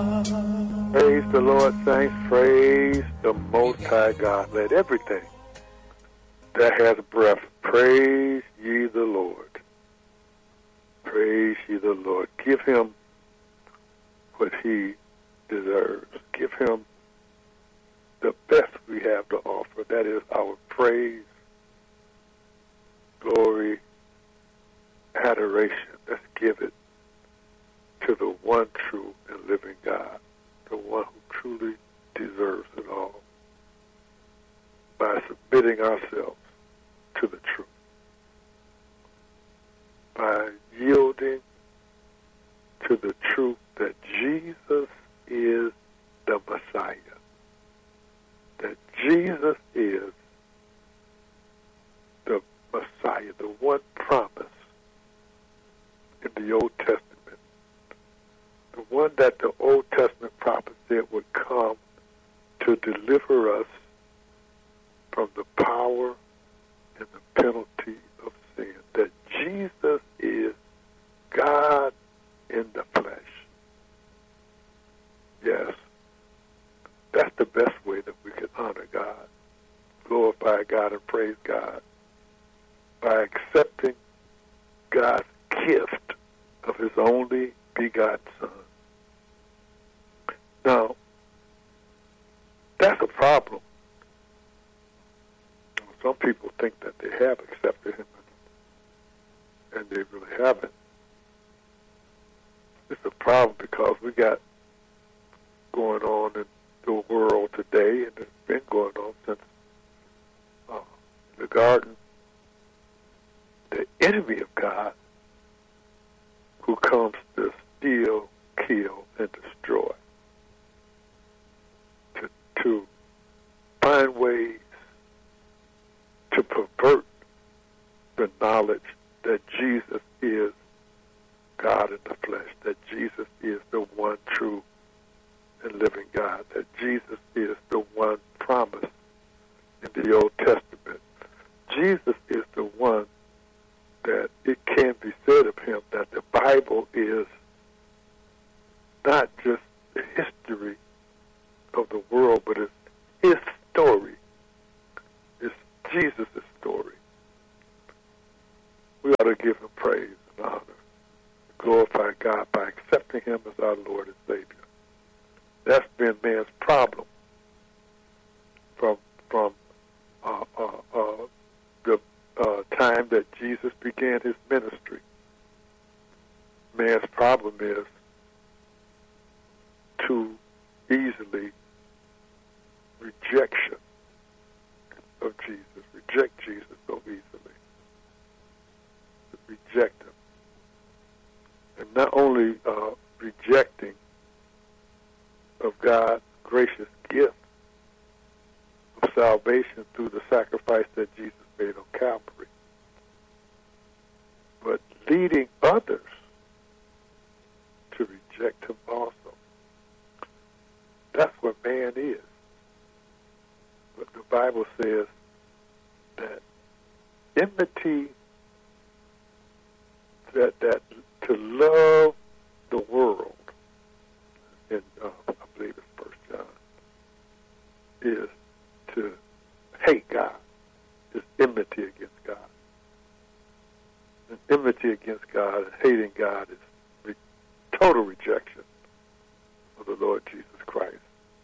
Praise the Lord, saints. Praise the Most High God. Let everything that has breath praise ye the Lord. Praise ye the Lord. Give him what he deserves. Give him the best we have to offer. That is our praise, glory, adoration. Let's give it to the one true and living God, the one who truly deserves it all, by submitting ourselves to the truth, by yielding to the truth that Jesus is the Messiah, that Jesus is the Messiah, the one promised in the Old Testament, the one that the Old Testament prophet said would come to deliver us from the power and the penalty of sin, that Jesus is God in the flesh. Yes, that's the best way that we can honor God, glorify God, and praise God, by accepting God's gift of his only begotten Son. Now, that's a problem. Some people think that they have accepted him, and they really haven't. It's a problem because we got going on in the world today, and it's been going on since the garden. The enemy of God, who comes to steal, kill, and destroy, to find ways to pervert the knowledge that Jesus is God in the flesh, that Jesus is the one true and living God, that Jesus is the one promised in the Old Testament. Jesus is the one that it can be said of him that the Bible is not just the history of the world, but it's his story. It's Jesus' story. We ought to give him praise and honor, glorify God by accepting him as our Lord and Savior. That's been man's problem from the time that Jesus began his ministry. Man's problem is too easily rejection of Jesus. Reject Jesus so easily. Reject him. And not only rejecting of God's gracious gift of salvation through the sacrifice that Jesus made on Calvary, but leading others to reject him also. That's what man is. But the Bible says that enmity, that to love the world, in I believe it's 1 John, is to hate God, is enmity against God. And enmity against God and hating God is total rejection of the Lord Jesus Christ.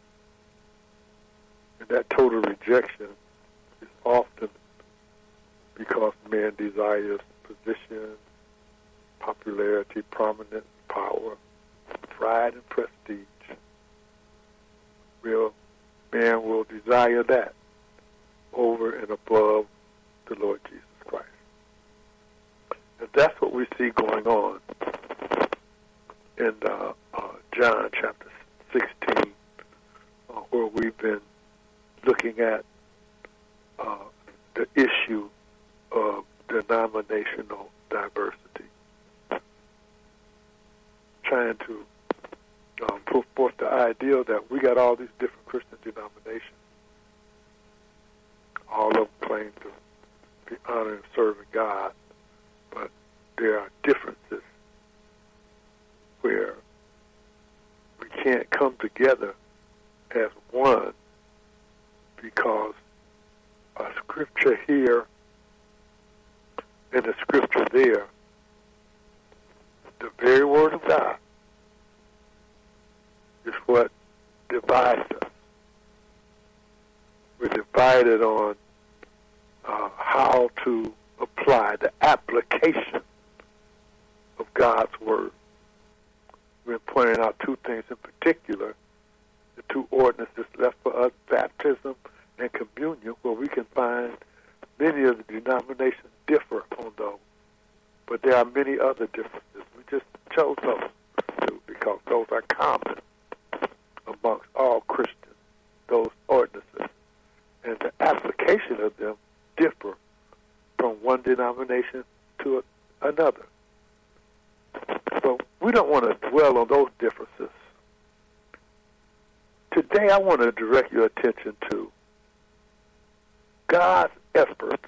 And that total rejection is often because man desires position, popularity, prominence, power, pride, and prestige. Man will desire that over and above the Lord Jesus Christ. And that's what we see going on in John chapter 16, where we've been looking at the issue of denominational diversity, trying to put forth the idea that we got all these different Christian denominations. All of them claim to be honoring and serving God, but there are differences where we can't come together as one because a scripture here and a scripture there, the very word of God, is what divides us. We're divided on how to apply the application of God's word. We're pointing out two things in particular, the two ordinances left for us, baptism and communion, where we can find many of the denominations differ on those. But there are many other differences. We just chose those two because those are common amongst all Christians, those ordinances. And the application of them differ from one denomination to another. But we don't want to dwell on those differences. Today I want to direct your attention to God's effort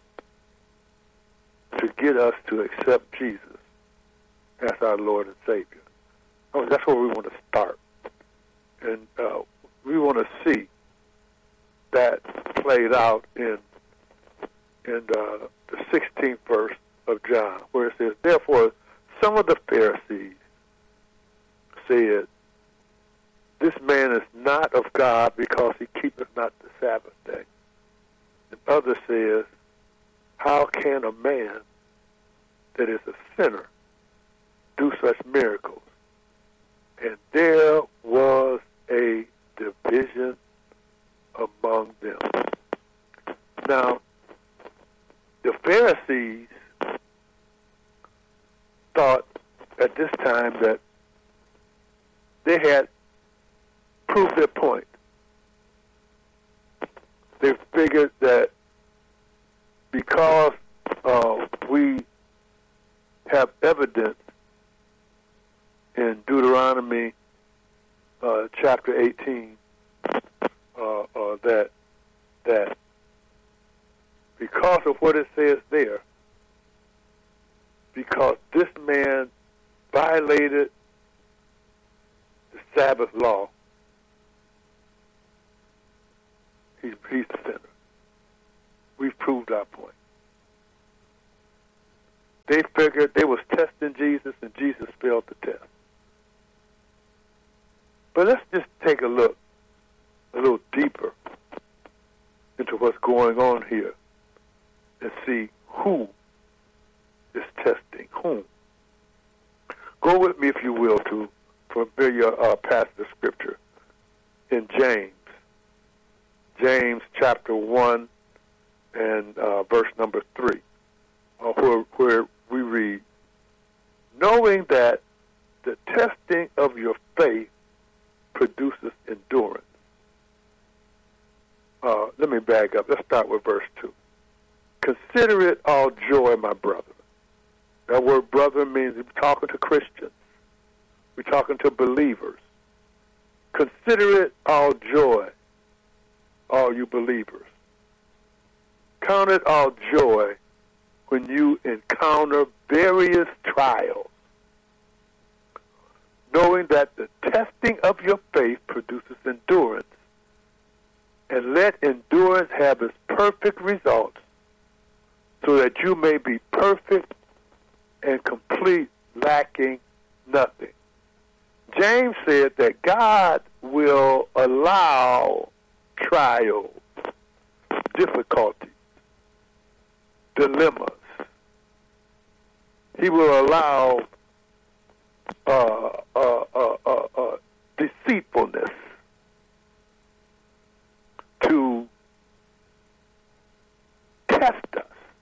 to get us to accept Jesus as our Lord and Savior. That's where we want to start. And we want to see that played out in the 16th verse of John, where it says, "Therefore, some of the Pharisees said, 'This man is not of God because he keepeth not the Sabbath day.' And others says, 'How can a man that is a sinner do such miracles?' And there was a division among them." Now, the Pharisees thought at this time that they had proved their point. They figured that because we have evidence in Deuteronomy chapter 18 that because of what it says there, because this man violated the Sabbath law, he's a sinner. We've proved our point. They figured they was testing Jesus, and Jesus failed the test. But let's just take a look a little deeper into what's going on here and see who is testing whom. Go with me, if you will, to familiar passage of Scripture in James. James chapter 1 and verse number 3, where we read, "Knowing that the testing of your faith produces endurance." Let me back up. Let's start with verse 2. "Consider it all joy, my brother." That word brother means we're talking to Christians. We're talking to believers. Consider it all joy, all you believers. Count it all joy when you encounter various trials, knowing that the testing of your faith produces endurance. And let endurance have its perfect results, so that you may be perfect and complete, lacking nothing. James said that God will allow trials, difficulties, dilemmas. He will allow deceitfulness to test us.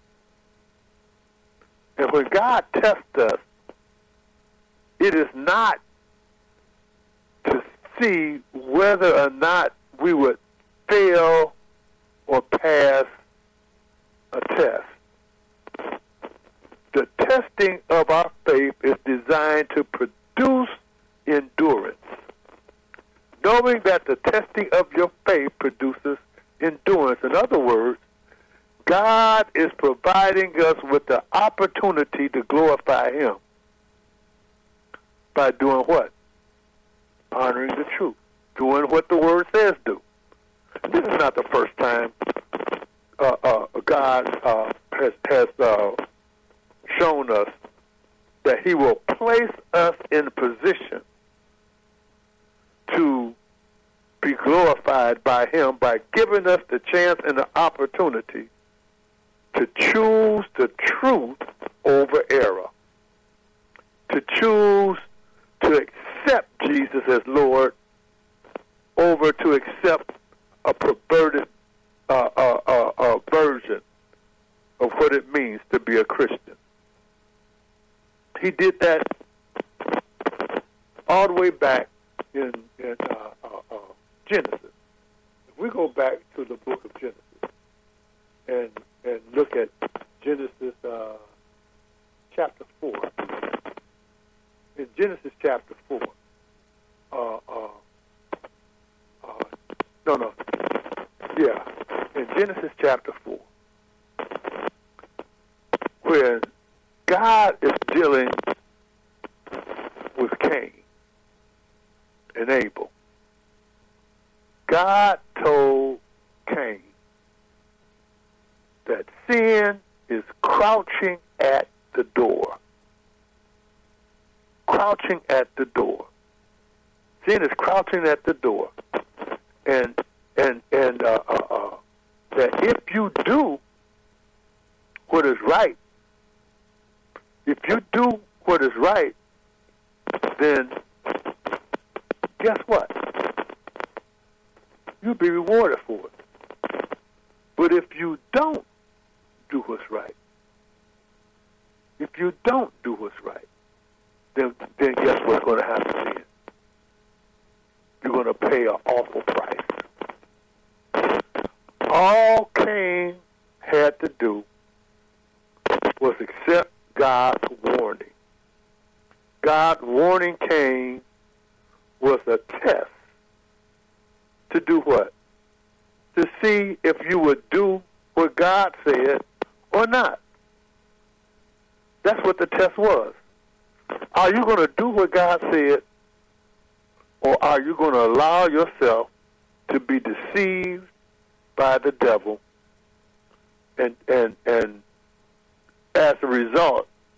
And when God tests us, it is not to see whether or not we would fail or pass a test. The testing of our faith is designed to produce endurance. Knowing that the testing of your faith produces endurance. In other words, God is providing us with the opportunity to glorify Him. By doing what? honoring the truth, doing what the Word says do. This is not the first time God has shown us that He will place us in position to be glorified by Him by giving us the chance and the opportunity to choose the truth over error, to choose to accept Jesus as Lord over to accept a perverted version of what it means to be a Christian. He did that all the way back in Genesis. If we go back to the book of Genesis and look at Genesis chapter 4. In Genesis chapter 4, in Genesis chapter 4, where God is dealing with Cain and Abel. God told Cain that sin is crouching at the door. Crouching at the door. Sin is crouching at the door. And that if you do what is right, then guess what? You'll be rewarded for it. But if you don't do what's right, then guess what's going to happen to you? You're going to pay an awful price. All Cain had to do was accept God's warning. God's warning Cain was a test to do what? To see if you would do what God said or not. That's what the test was. Are you going to do what God said, or are you going to allow yourself to be deceived by the devil and as a result